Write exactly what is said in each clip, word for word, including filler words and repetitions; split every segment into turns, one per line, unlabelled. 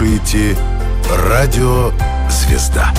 слушаете «Радио Звезда».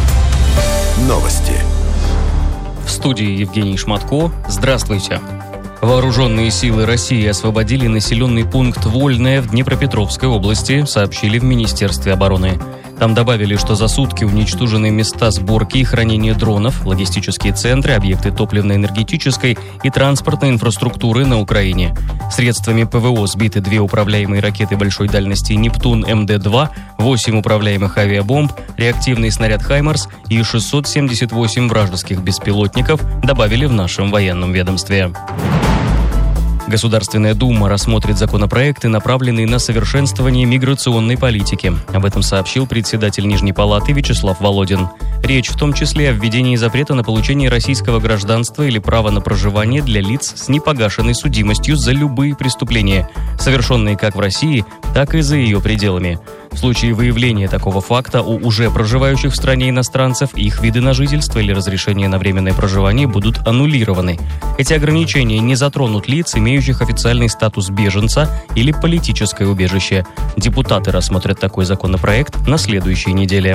Новости.
В студии Евгений Шматко. Здравствуйте. Вооруженные силы России освободили населенный пункт Вольное в Днепропетровской области, сообщили в Министерстве обороны. Там добавили, что за сутки уничтожены места сборки и хранения дронов, логистические центры, объекты топливно-энергетической и транспортной инфраструктуры на Украине. Средствами ПВО сбиты две управляемые ракеты большой дальности «Нептун эм дэ два», восемь управляемых авиабомб, реактивный снаряд «Хаймарс» и шестьсот семьдесят восемь вражеских беспилотников, добавили в нашем военном ведомстве. Государственная Дума рассмотрит законопроекты, направленные на совершенствование миграционной политики. Об этом сообщил председатель Нижней палаты Вячеслав Володин. Речь в том числе о введении запрета на получение российского гражданства или права на проживание для лиц с непогашенной судимостью за любые преступления, совершенные как в России, так и за ее пределами. В случае выявления такого факта у уже проживающих в стране иностранцев их виды на жительство или разрешение на временное проживание будут аннулированы. Эти ограничения не затронут лиц, имеющих официальный статус беженца или политическое убежище. Депутаты рассмотрят такой законопроект на следующей неделе.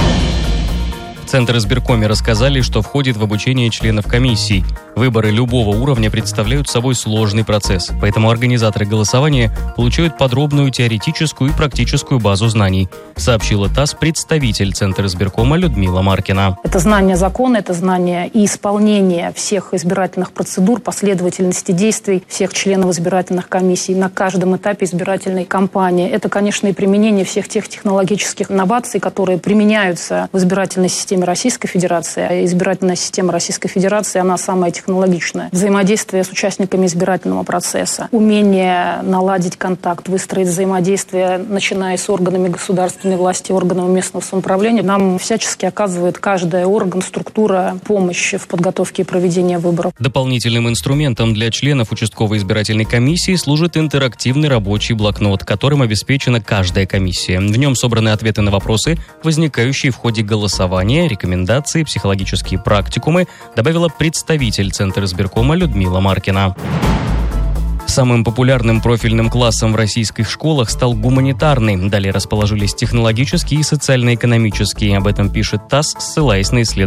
В Центр избиркоме рассказали, что входит в обучение членов комиссий. Выборы любого уровня представляют собой сложный процесс, поэтому организаторы голосования получают подробную теоретическую и практическую базу знаний, сообщила ТАСС представитель Центра избиркома Людмила Маркина.
Это знание закона, это знание и исполнение всех избирательных процедур, последовательности действий всех членов избирательных комиссий на каждом этапе избирательной кампании. Это, конечно, и применение всех тех технологических инноваций, которые применяются в избирательной системе Российской Федерации. А избирательная система Российской Федерации, она самая технологичная. Взаимодействие с участниками избирательного процесса. Умение наладить контакт, выстроить взаимодействие, начиная с органами государственной власти, органами местного самоуправления. Нам всячески оказывает каждый орган, структура помощь в подготовке и проведении выборов.
Дополнительным инструментом для членов участковой избирательной комиссии служит интерактивный рабочий блокнот, которым обеспечена каждая комиссия. В нем собраны ответы на вопросы, возникающие в ходе голосования, рекомендации, психологические практикумы, добавила представитель Центра избиркома Людмила Маркина. Самым популярным профильным классом в российских школах стал гуманитарный. Далее расположились технологические и социально-экономические. Об этом пишет ТАСС, ссылаясь на исследования.